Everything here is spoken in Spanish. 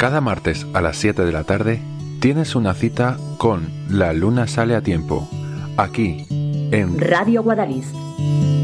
Cada martes a las 7 de la tarde tienes una cita con La Luna Sale a Tiempo, aquí en Radio Guadalix.